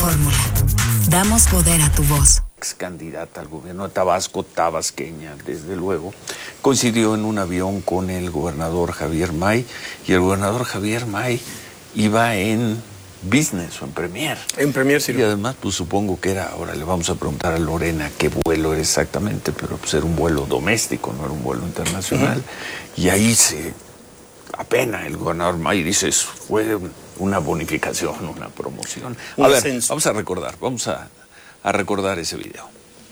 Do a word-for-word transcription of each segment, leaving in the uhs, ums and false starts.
fórmula. Damos poder a tu voz. Ex candidata al gobierno de Tabasco, tabasqueña, desde luego, coincidió en un avión con el gobernador Javier May, y el gobernador Javier May iba en business o en premier. En premier, sí. Y además, pues supongo que era, ahora le vamos a preguntar a Lorena qué vuelo era exactamente, pero pues era un vuelo doméstico, no era un vuelo internacional. Uh-huh. Y ahí se apena el gobernador May, dice, eso fue una bonificación, una promoción. A un ver, ascenso. Vamos a recordar, vamos a... a recordar ese video.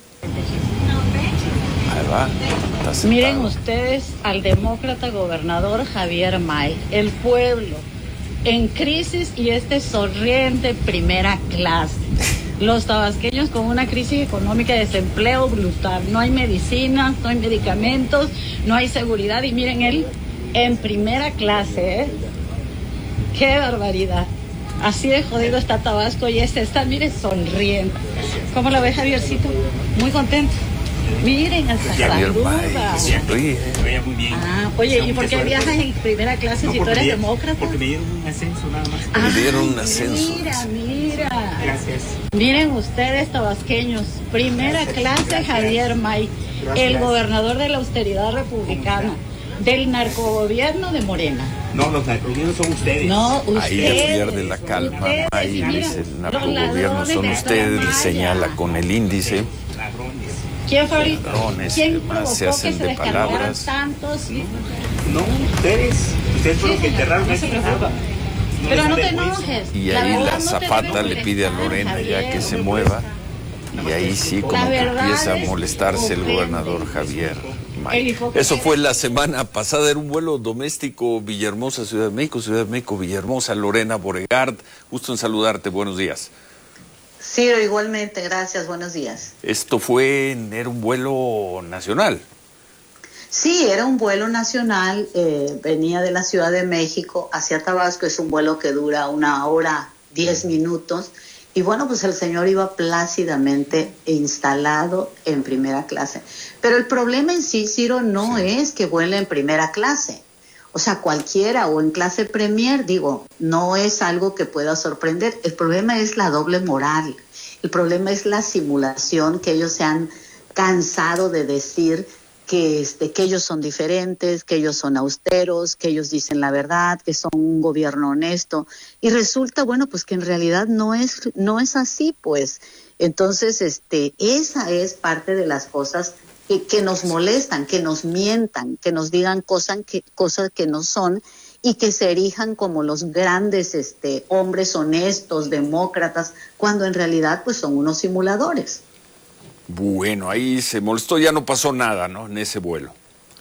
Ahí va. Miren ustedes al demócrata gobernador Javier May, el pueblo en crisis y este sonriente primera clase. Los tabasqueños con una crisis económica de desempleo brutal. No hay medicinas, no hay medicamentos, no hay seguridad. Y miren él en primera clase, ¿eh? ¡Qué barbaridad! Así de jodido está Tabasco y este está, mire, sonriendo. ¿Cómo la ve, Javiercito? Muy contento. Miren, hasta saluda. Sonríe. Muy bien. Ah, oye, ¿y por qué viajas en primera clase no, si tú eres demócrata? Porque me dieron un ascenso nada más. Ah, me dieron un ascenso. Mira, mira. Gracias. Miren ustedes, tabasqueños. Primera Gracias. clase, Gracias. Javier May, Gracias. el gobernador de la austeridad republicana, del narcogobierno de Morena. No, los narcogobiernos son ustedes. No, ustedes. Ahí pierde la calma. Ustedes, Ahí mira, dice el narcogobierno son ustedes, y señala con el índice. Ladrones. ¿Quién fue el, Ladrones, ¿quién que más provocó se hacen que se de descargaran palabras? tantos? No, ustedes. Ustedes fueron los que enterraron no ese se preocupa. No Pero les no te da vergüenza. enojes. Y ahí la verdad, no te Zapata debe le pide a molestar, Lorena ya Javier. que se mueva. Y ahí sí como La que verdad empieza a es molestarse el ofende. gobernador Javier El May. hipócrita. Eso fue la semana pasada, era un vuelo doméstico Villahermosa, Ciudad de México, Ciudad de México, Villahermosa, Lorena Boregard. Gusto en saludarte, buenos días. Ciro, igualmente, gracias, buenos días. Esto fue, era un vuelo nacional. Sí, era un vuelo nacional, eh, venía de la Ciudad de México hacia Tabasco, es un vuelo que dura una hora, diez minutos, y bueno, pues el señor iba plácidamente instalado en primera clase. Pero el problema en sí, Ciro, no sí. es que vuele en primera clase. O sea, cualquiera o en clase premier, digo, no es algo que pueda sorprender. El problema es la doble moral. El problema es la simulación, que ellos se han cansado de decir que, este, que ellos son diferentes, que ellos son austeros, que ellos dicen la verdad, que son un gobierno honesto. Y resulta, bueno, pues que en realidad no es, no es así, pues. Entonces, este, esa es parte de las cosas que, que nos molestan, que nos mientan, que nos digan cosas que, cosas que no son y que se erijan como los grandes este, hombres honestos, demócratas, cuando en realidad pues son unos simuladores. Bueno, ahí se molestó, ya no pasó nada, ¿no? En ese vuelo.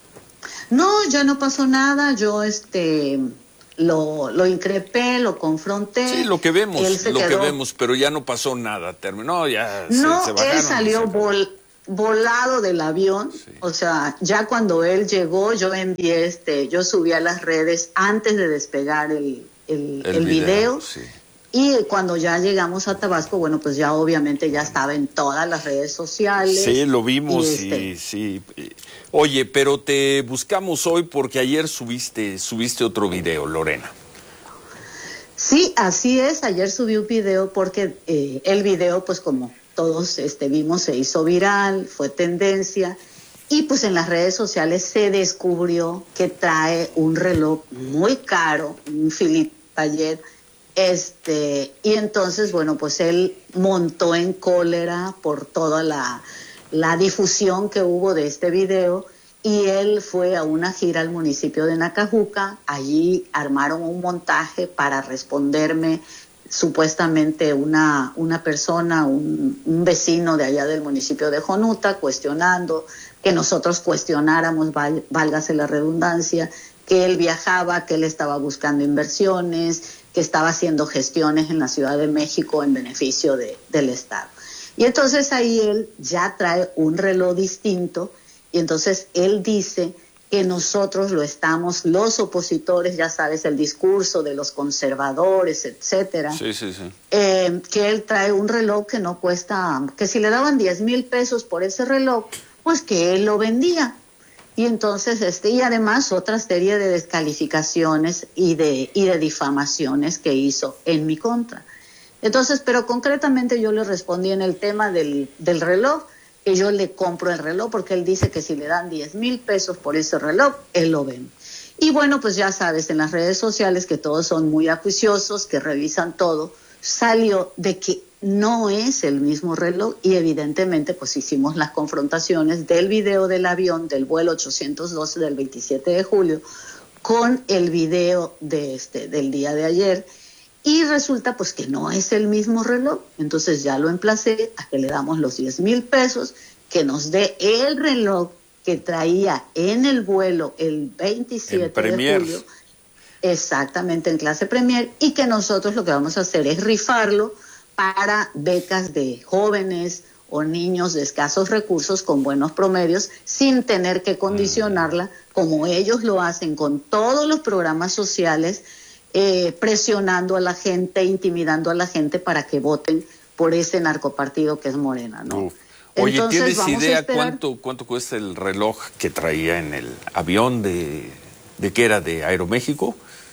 No, ya no pasó nada, yo este lo, lo increpé, lo confronté. Sí, lo que vemos, lo quedó... que vemos, pero ya no pasó nada, terminó, ya no, se, se bajaron. Él salió se... vol, volado del avión, sí. O sea, ya cuando él llegó, yo envié este, yo subí a las redes antes de despegar el, el, el, el video, video sí. Y cuando ya llegamos a Tabasco, bueno, pues ya obviamente ya estaba en todas las redes sociales. Sí, lo vimos y, este... y sí. Oye, pero te buscamos hoy porque ayer subiste, subiste otro video, Lorena. Sí, así es. Ayer subí un video porque eh, el video, pues como todos este, vimos, se hizo viral, fue tendencia. Y pues en las redes sociales se descubrió que trae un reloj muy caro, un Philippe Patek. Este, y entonces, bueno, pues él montó en cólera por toda la, la difusión que hubo de este video, y él fue a una gira al municipio de Nacajuca. Allí armaron un montaje para responderme supuestamente una, una persona, un, un vecino de allá del municipio de Jonuta, cuestionando que nosotros cuestionáramos, val, válgase la redundancia, que él viajaba, que él estaba buscando inversiones, que estaba haciendo gestiones en la Ciudad de México en beneficio de, del Estado. Y entonces ahí él ya trae un reloj distinto, y entonces él dice que nosotros lo estamos, los opositores, ya sabes, el discurso de los conservadores, etcétera, sí, sí, sí. Eh, que él trae un reloj que no cuesta, que si le daban diez mil pesos por ese reloj, pues que él lo vendía. Y entonces, este, y además otra serie de descalificaciones y de, y de difamaciones que hizo en mi contra. Entonces, pero concretamente yo le respondí en el tema del, del reloj, que yo le compro el reloj, porque él dice que si le dan diez mil pesos por ese reloj, él lo vende. Y bueno, pues ya sabes, en las redes sociales que todos son muy acuiciosos, que revisan todo, salió de que no es el mismo reloj y evidentemente pues hicimos las confrontaciones del video del avión del vuelo ochocientos doce del veintisiete de julio con el video de este, del día de ayer y resulta pues que no es el mismo reloj. Entonces ya lo emplacé a que le damos los diez mil pesos, que nos dé el reloj que traía en el vuelo el veintisiete de julio, exactamente en clase Premier, y que nosotros lo que vamos a hacer es rifarlo para becas de jóvenes o niños de escasos recursos con buenos promedios, sin tener que condicionarla, como ellos lo hacen con todos los programas sociales, eh, presionando a la gente, intimidando a la gente para que voten por ese narcopartido que es Morena, ¿no? Uf. Oye, Entonces, ¿tienes idea cuánto cuánto cuesta el reloj que traía en el avión de, de qué era, de Aeroméxico?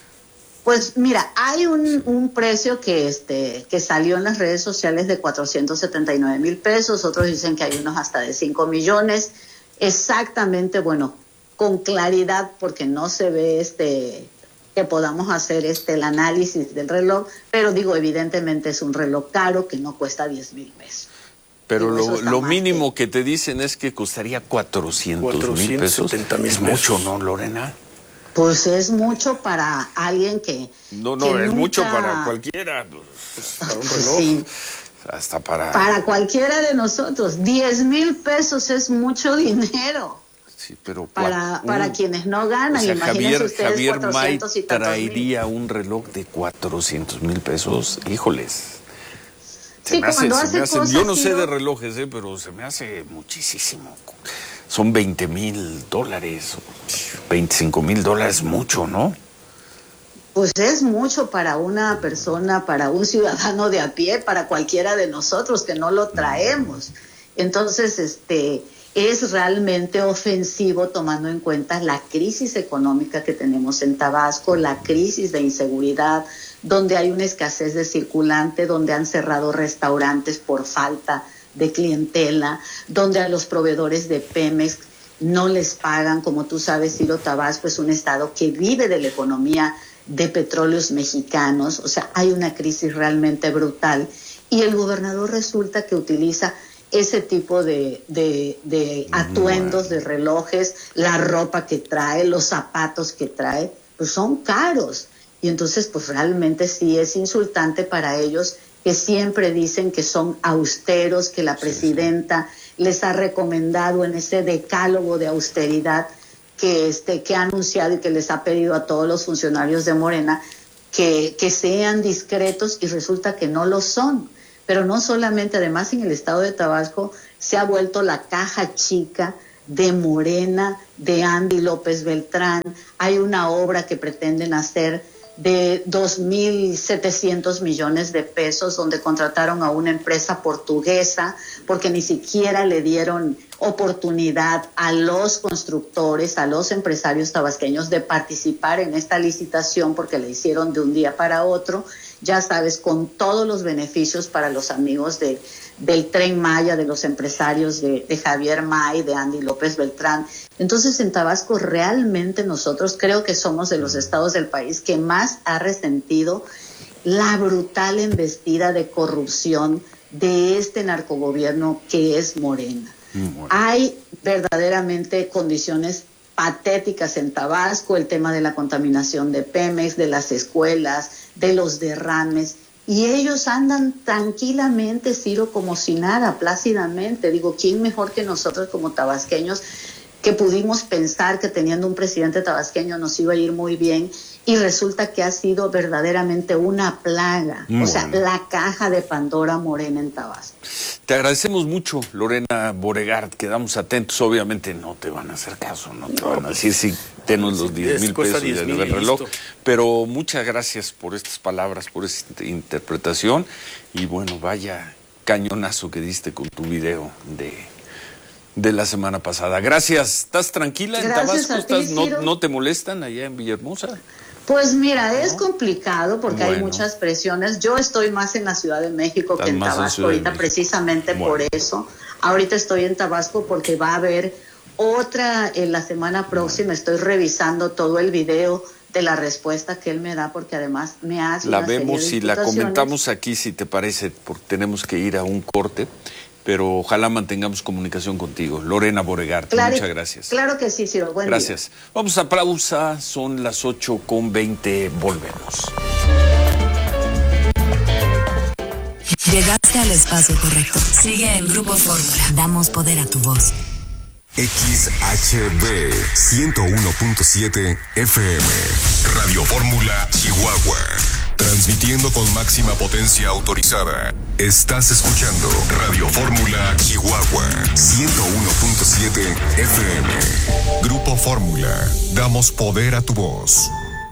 Pues mira, hay un, un precio que este que salió en las redes sociales de cuatrocientos setenta y nueve mil pesos, otros dicen que hay unos hasta de cinco millones. Exactamente, bueno, con claridad, porque no se ve este que podamos hacer este el análisis del reloj, pero digo, evidentemente es un reloj caro que no cuesta diez mil pesos. Pero lo, lo mínimo que... que te dicen es que costaría cuatrocientos mil pesos. Es mucho, ¿no, Lorena? Pues es mucho para alguien que... No, no, que es nunca... mucho para cualquiera. Pues, para un reloj. Sí. Hasta para... Para cualquiera de nosotros. diez mil pesos es mucho dinero. Sí, pero... Para, un... para quienes no ganan. O sea, Imagínense Javier, ustedes Javier May cuatrocientos y tantos traería mil. un reloj de cuatrocientos mil pesos. Híjoles. Se Sí, me hace, cuando se hace me hace, cosas, yo no sí, sé ¿no? de relojes, eh, pero se me hace muchísimo. Son veinte mil dólares, veinticinco mil dólares, mucho, ¿no? Pues es mucho para una persona, para un ciudadano de a pie, para cualquiera de nosotros que no lo traemos. Entonces, este, es realmente ofensivo tomando en cuenta la crisis económica que tenemos en Tabasco, la crisis de inseguridad, donde hay una escasez de circulante, donde han cerrado restaurantes por falta de clientela, donde a los proveedores de Pemex no les pagan. Como tú sabes, Ciro, Tabasco es un estado que vive de la economía de petróleos mexicanos, o sea, hay una crisis realmente brutal y el gobernador resulta que utiliza ese tipo de, de, de atuendos, de relojes, la ropa que trae, los zapatos que trae, pues son caros. Y entonces, pues realmente sí es insultante para ellos, que siempre dicen que son austeros, que la presidenta les ha recomendado en ese decálogo de austeridad que, este, que ha anunciado y que les ha pedido a todos los funcionarios de Morena que, que sean discretos, y resulta que no lo son. Pero no solamente, además en el estado de Tabasco se ha vuelto la caja chica de Morena, de Andy López Beltrán. Hay una obra que pretenden hacer de dos mil setecientos millones de pesos, donde contrataron a una empresa portuguesa porque ni siquiera le dieron oportunidad a los constructores, a los empresarios tabasqueños de participar en esta licitación, porque la hicieron de un día para otro, ya sabes, con todos los beneficios para los amigos de, del Tren Maya, de los empresarios de, de Javier May, de Andy López Beltrán. Entonces, en Tabasco realmente nosotros creo que somos de los estados del país que más ha resentido la brutal embestida de corrupción de este narcogobierno que es Morena. Bueno. Hay verdaderamente condiciones patéticas en Tabasco, el tema de la contaminación de Pemex, de las escuelas, de los derrames, y ellos andan tranquilamente, Ciro, como si nada, plácidamente. Digo, ¿quién mejor que nosotros como tabasqueños, que pudimos pensar que teniendo un presidente tabasqueño nos iba a ir muy bien, y resulta que ha sido verdaderamente una plaga, bueno. O sea, la caja de Pandora Morena en Tabasco. Te agradecemos mucho, Lorena Boregard, quedamos atentos. Obviamente no te van a hacer caso, no te no, van a decir si tenos los diez mil pesos del reloj, pero muchas gracias por estas palabras, por esta interpretación, y bueno, vaya cañonazo que diste con tu video de, de la semana pasada. Gracias. ¿Estás tranquila en Gracias Tabasco? a ti, ¿Estás, no, Ciro. ¿No te molestan allá en Villahermosa? Pues mira, es complicado porque Bueno. hay muchas presiones. Yo estoy más en la Ciudad de México Estás que en más en Tabasco Ciudad de ahorita, México. precisamente Bueno. por eso. Ahorita estoy en Tabasco porque va a haber otra en la semana próxima. Estoy revisando todo el video de la respuesta que él me da, porque además me hace La una serie vemos de y la imputaciones. comentamos aquí, si te parece, porque tenemos que ir a un corte, pero ojalá mantengamos comunicación contigo. Lorena Boregarte, Claro, muchas gracias. Claro que sí, Ciro. Buen Gracias. día. Vamos a pausa, son las ocho con veinte, volvemos. Llegaste al espacio correcto. Sigue en Grupo Fórmula. Damos poder a tu voz. X H B ciento uno punto siete F M, Radio Fórmula Chihuahua, transmitiendo con máxima potencia autorizada. Estás escuchando Radio Fórmula Chihuahua, ciento uno punto siete F M. Grupo Fórmula, damos poder a tu voz.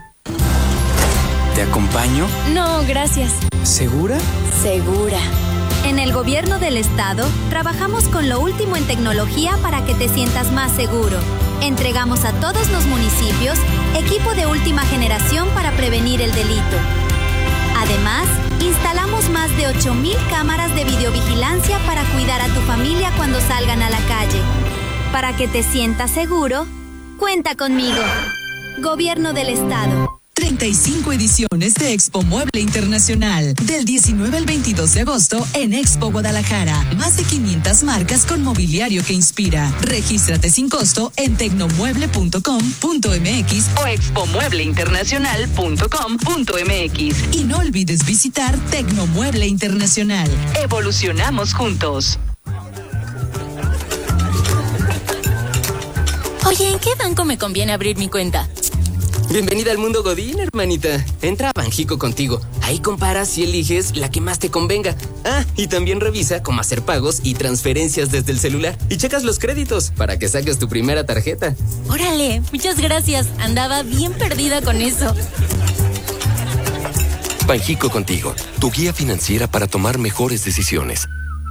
¿Te acompaño? No, gracias. ¿Segura? Segura. En el gobierno del estado, trabajamos con lo último en tecnología para que te sientas más seguro. Entregamos a todos los municipios equipo de última generación para prevenir el delito. Además, instalamos más de ocho mil cámaras de videovigilancia para cuidar a tu familia cuando salgan a la calle. Para que te sientas seguro, cuenta conmigo. Gobierno del estado. treinta y cinco ediciones de Expo Mueble Internacional, del diecinueve al veintidós de agosto en Expo Guadalajara. Más de quinientas marcas con mobiliario que inspira. Regístrate sin costo en tecnomueble punto com punto m x o expomuebleinternacional punto com punto m x. Y no olvides visitar Tecnomueble Internacional. Evolucionamos juntos. Oye, ¿en qué banco me conviene abrir mi cuenta? Bienvenida al mundo Godín, hermanita. Entra a Banjico Contigo. Ahí comparas y eliges la que más te convenga. Ah, y también revisa cómo hacer pagos y transferencias desde el celular. Y checas los créditos para que saques tu primera tarjeta. Órale, muchas gracias. Andaba bien perdida con eso. Banjico Contigo, tu guía financiera para tomar mejores decisiones.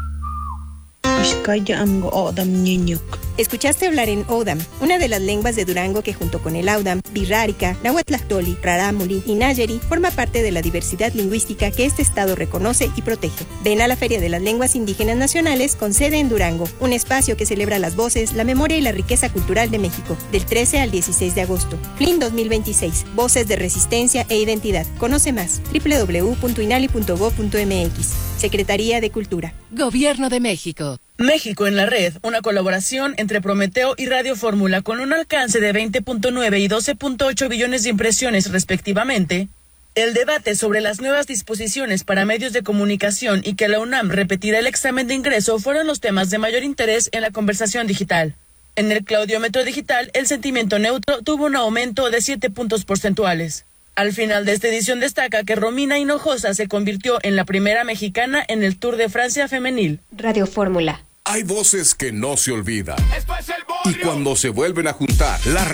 Escuchaste hablar en Odam, una de las lenguas de Durango que junto con el Audam, Birrárica, Nahuatlactoli, Rarámuri y Nayeri forma parte de la diversidad lingüística que este estado reconoce y protege. Ven a la Feria de las Lenguas Indígenas Nacionales con sede en Durango, un espacio que celebra las voces, la memoria y la riqueza cultural de México, del trece al dieciséis de agosto. F L I N dos mil veintiséis, Voces de Resistencia e Identidad. Conoce más, doble u doble u doble u punto inali punto gob punto m x. Secretaría de Cultura. Gobierno de México. México en la red, una colaboración entre Prometeo y Radio Fórmula con un alcance de veinte punto nueve y doce punto ocho billones de impresiones respectivamente. El debate sobre las nuevas disposiciones para medios de comunicación y que la UNAM repetirá el examen de ingreso fueron los temas de mayor interés en la conversación digital. En el claudiómetro digital, el sentimiento neutro tuvo un aumento de siete puntos porcentuales. Al final de esta edición destaca que Romina Hinojosa se convirtió en la primera mexicana en el Tour de Francia femenil. Radio Fórmula. Hay voces que no se olvidan. Y cuando se vuelven a juntar, la